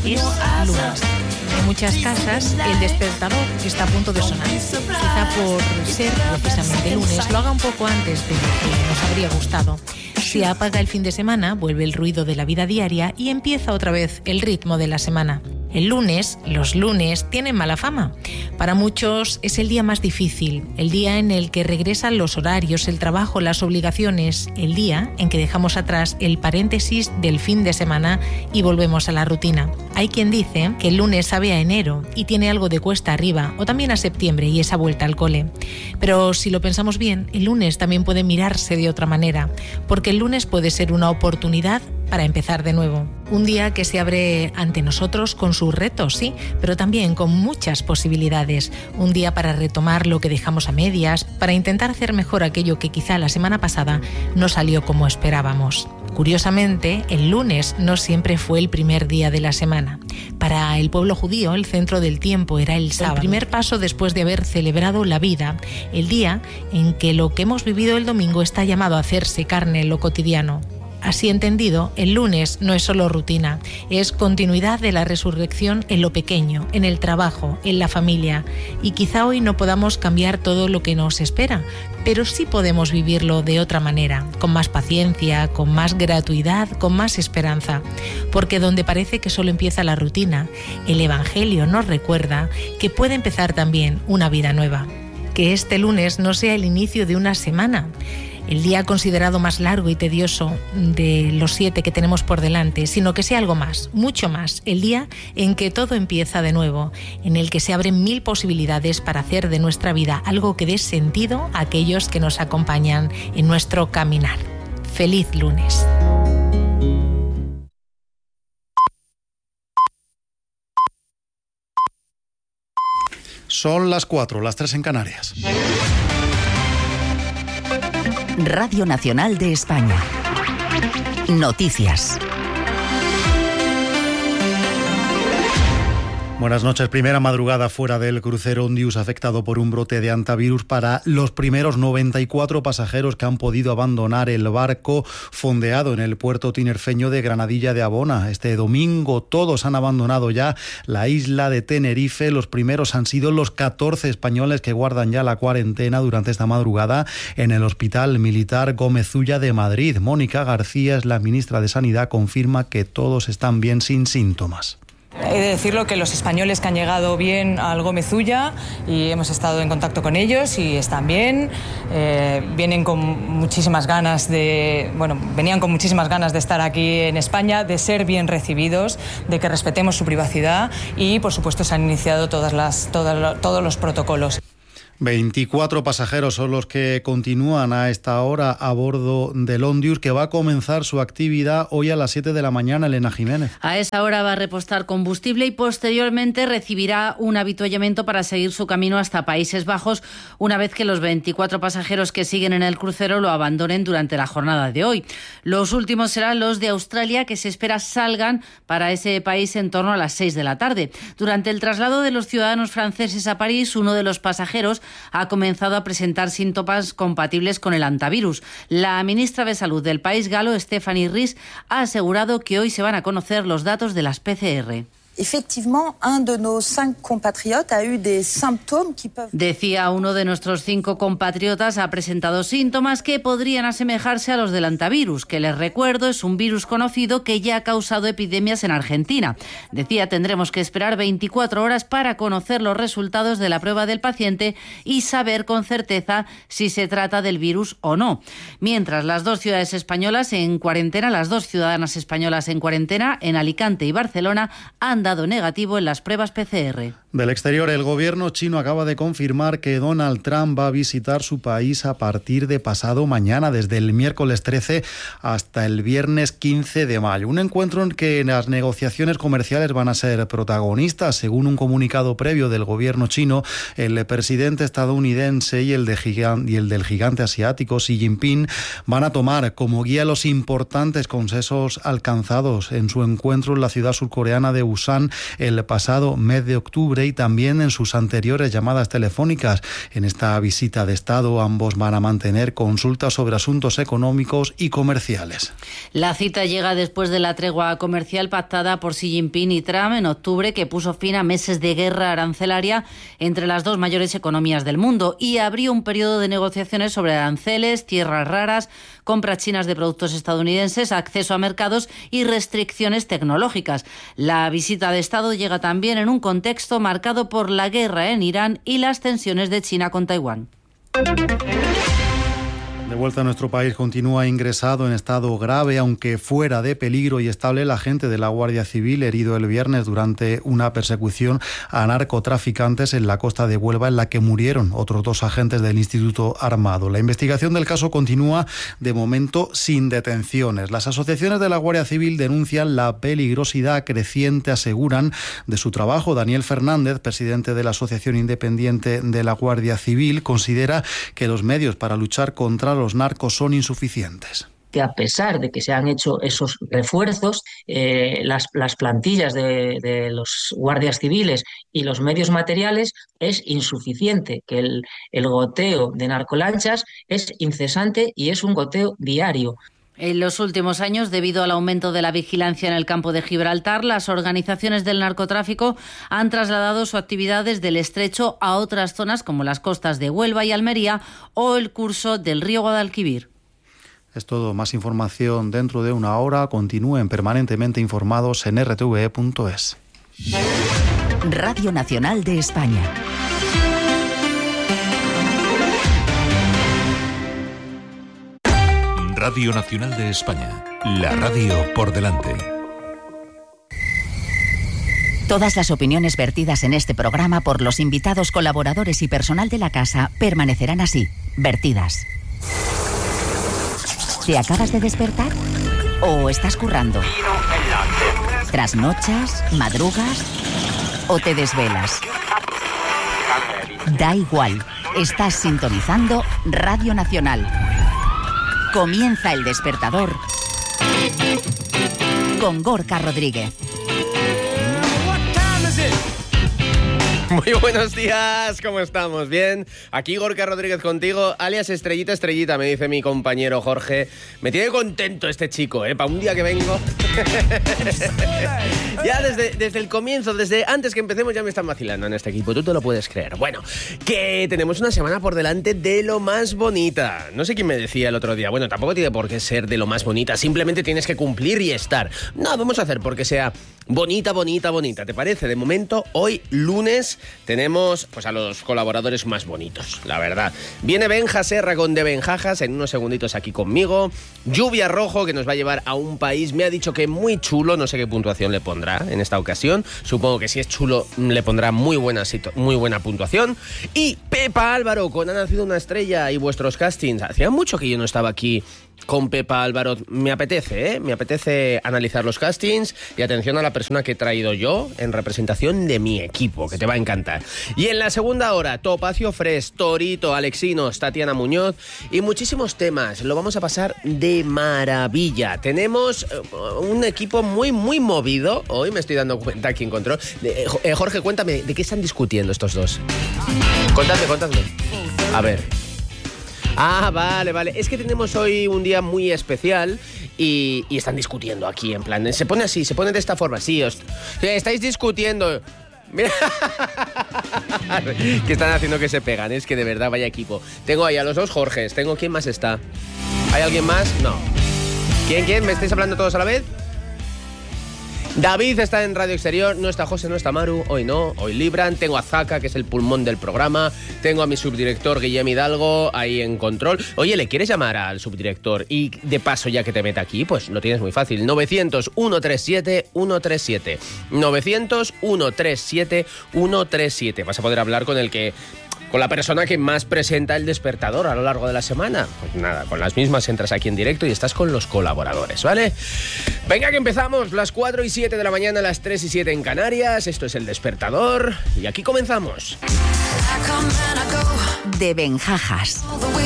es lunes. En muchas casas el despertador está a punto de sonar. Quizá por ser precisamente lunes lo haga un poco antes de lo que nos habría gustado. Se apaga el fin de semana, vuelve el ruido de la vida diaria y empieza otra vez el ritmo de la semana. El lunes, los lunes, tienen mala fama. Para muchos es el día más difícil, el día en el que regresan los horarios, el trabajo, las obligaciones, el día en que dejamos atrás el paréntesis del fin de semana y volvemos a la rutina. Hay quien dice que el lunes sabe a enero y tiene algo de cuesta arriba, o también a septiembre y esa vuelta al cole. Pero si lo pensamos bien, el lunes también puede mirarse de otra manera, porque el lunes puede ser una oportunidad para empezar de nuevo. Un día que se abre ante nosotros con sus retos, sí, pero también con muchas posibilidades. Un día para retomar lo que dejamos a medias, para intentar hacer mejor aquello que quizá la semana pasada no salió como esperábamos. Curiosamente, el lunes no siempre fue el primer día de la semana. Para el pueblo judío, el centro del tiempo era el sábado. El primer paso después de haber celebrado la vida, el día en que lo que hemos vivido el domingo está llamado a hacerse carne en lo cotidiano. Así entendido, el lunes no es solo rutina, es continuidad de la resurrección en lo pequeño, en el trabajo, en la familia. Y quizá hoy no podamos cambiar todo lo que nos espera, pero sí podemos vivirlo de otra manera, con más paciencia, con más gratuidad, con más esperanza. Porque donde parece que solo empieza la rutina, el Evangelio nos recuerda que puede empezar también una vida nueva. Que este lunes no sea el inicio de una semana, el día considerado más largo y tedioso de los 7 que tenemos por delante, sino que sea algo más, mucho más, el día en que todo empieza de nuevo, en el que se abren 1000 posibilidades para hacer de nuestra vida algo que dé sentido a aquellos que nos acompañan en nuestro caminar. ¡Feliz lunes! Son las 4, las 3 en Canarias. Radio Nacional de España. Noticias. Buenas noches. Primera madrugada fuera del crucero Ondius afectado por un brote de hantavirus para los primeros 94 pasajeros que han podido abandonar el barco fondeado en el puerto tinerfeño de Granadilla de Abona. Este domingo todos han abandonado ya la isla de Tenerife. Los primeros han sido los 14 españoles que guardan ya la cuarentena durante esta madrugada en el Hospital Militar Gómez Ulla de Madrid. Mónica García es la ministra de Sanidad, confirma que todos están bien sin síntomas. He de decirlo que los españoles que han llegado bien al Gómez Ulla y hemos estado en contacto con ellos y están bien, vienen con muchísimas ganas venían con muchísimas ganas de estar aquí en España, de ser bien recibidos, de que respetemos su privacidad y por supuesto se han iniciado todos los protocolos. 24 pasajeros son los que continúan a esta hora a bordo del Ondius, que va a comenzar su actividad hoy a las 7 de la mañana, Elena Jiménez. A esa hora va a repostar combustible y posteriormente recibirá un avituallamiento para seguir su camino hasta Países Bajos, una vez que los 24 pasajeros que siguen en el crucero lo abandonen durante la jornada de hoy. Los últimos serán los de Australia, que se espera salgan para ese país en torno a las 6 de la tarde. Durante el traslado de los ciudadanos franceses a París, uno de los pasajeros ha comenzado a presentar síntomas compatibles con el hantavirus. La ministra de Salud del país galo, Stephanie Rys, ha asegurado que hoy se van a conocer los datos de las PCR. Decía, uno de nuestros 5 compatriotas ha presentado síntomas que podrían asemejarse a los del hantavirus, que les recuerdo es un virus conocido que ya ha causado epidemias en Argentina. Decía, tendremos que esperar 24 horas para conocer los resultados de la prueba del paciente y saber con certeza si se trata del virus o no. Mientras, las 2 ciudades españolas en cuarentena, las 2 ciudadanas españolas en cuarentena, en Alicante y Barcelona, han dado negativo en las pruebas PCR. Del exterior, el gobierno chino acaba de confirmar que Donald Trump va a visitar su país a partir de pasado mañana, desde el miércoles 13 hasta el viernes 15 de mayo. Un encuentro en que las negociaciones comerciales van a ser protagonistas. Según un comunicado previo del gobierno chino, el presidente estadounidense y el del gigante asiático Xi Jinping van a tomar como guía los importantes consensos alcanzados en su encuentro en la ciudad surcoreana de Busan el pasado mes de octubre y también en sus anteriores llamadas telefónicas. En esta visita de Estado, ambos van a mantener consultas sobre asuntos económicos y comerciales. La cita llega después de la tregua comercial pactada por Xi Jinping y Trump en octubre, que puso fin a meses de guerra arancelaria entre las dos mayores economías del mundo y abrió un periodo de negociaciones sobre aranceles, tierras raras, compras chinas de productos estadounidenses, acceso a mercados y restricciones tecnológicas. La visita de Estado llega también en un contexto marcado por la guerra en Irán y las tensiones de China con Taiwán. De vuelta a nuestro país, continúa ingresado en estado grave, aunque fuera de peligro y estable, el agente de la Guardia Civil herido el viernes durante una persecución a narcotraficantes en la costa de Huelva, en la que murieron otros 2 agentes del Instituto Armado. La investigación del caso continúa de momento sin detenciones. Las asociaciones de la Guardia Civil denuncian la peligrosidad creciente, aseguran, de su trabajo. Daniel Fernández, presidente de la Asociación Independiente de la Guardia Civil, considera que los medios para luchar contra los narcos son insuficientes. Que a pesar de que se han hecho esos refuerzos, las plantillas de los guardias civiles y los medios materiales es insuficiente, que el goteo de narcolanchas es incesante y es un goteo diario. En los últimos años, debido al aumento de la vigilancia en el campo de Gibraltar, las organizaciones del narcotráfico han trasladado su actividad desde el Estrecho a otras zonas como las costas de Huelva y Almería o el curso del río Guadalquivir. Es todo. Más información dentro de una hora. Continúen permanentemente informados en rtve.es. Radio Nacional de España. Radio Nacional de España, la radio por delante. Todas las opiniones vertidas en este programa por los invitados, colaboradores y personal de la casa permanecerán así, vertidas. ¿Te acabas de despertar? ¿O estás currando? ¿Trasnochas? ¿Madrugas? ¿O te desvelas? Da igual, estás sintonizando Radio Nacional. Comienza El Despertador con Gorka Rodríguez. Muy buenos días, ¿cómo estamos? ¿Bien? Aquí Gorka Rodríguez contigo, alias Estrellita Estrellita, me dice mi compañero Jorge. Me tiene contento este chico, para un día que vengo. Ya desde el comienzo, desde antes que empecemos ya me están vacilando en este equipo, tú te lo puedes creer. Bueno, que tenemos una semana por delante de lo más bonita. No sé quién me decía el otro día, bueno, tampoco tiene por qué ser de lo más bonita, simplemente tienes que cumplir y estar. No, vamos a hacer porque sea bonita, bonita, bonita, ¿te parece? De momento, hoy lunes tenemos pues a los colaboradores más bonitos, la verdad. Viene Benja Serra con De Benjajas en unos segunditos aquí conmigo. Lluvia Rojo, que nos va a llevar a un país, me ha dicho que muy chulo, no sé qué puntuación le pondrá en esta ocasión. Supongo que si es chulo le pondrá muy buena puntuación. Y Pepa Álvaro con Ha nacido una estrella y vuestros castings. Hacía mucho que yo no estaba aquí con Pepa Álvaro. Me apetece analizar los castings y atención a la persona que he traído yo en representación de mi equipo, que te va a encantar. Y en la segunda hora, Topacio Fresh, Torito, Alexinos, Tatiana Muñoz y muchísimos temas. Lo vamos a pasar de maravilla. Tenemos un equipo muy, muy movido. Hoy me estoy dando cuenta aquí en control. Jorge, cuéntame, ¿de qué están discutiendo estos dos? Contadme. A ver. Ah, vale. Es que tenemos hoy un día muy especial y están discutiendo aquí, en plan, se pone de esta forma, sí, estáis discutiendo. Mira, que están haciendo que se pegan, es que de verdad, vaya equipo. Tengo ahí a los dos Jorges, ¿quién más está? ¿Hay alguien más? No. ¿Quién? ¿Me estáis hablando todos a la vez? David está en Radio Exterior, no está José, no está Maru, hoy libran. Tengo a Zaka, que es el pulmón del programa. Tengo a mi subdirector Guillem Hidalgo ahí en control. Oye, ¿le quieres llamar al subdirector? Y de paso, ya que te mete aquí, pues lo tienes muy fácil. 900-137-137. 900-137-137. Vas a poder hablar con la persona que más presenta El Despertador a lo largo de la semana. Pues nada, con las mismas entras aquí en directo y estás con los colaboradores, ¿vale? Venga, que empezamos. Las 4 y 7 de la mañana, las 3 y 7 en Canarias. Esto es El Despertador y aquí comenzamos. De Benjajas.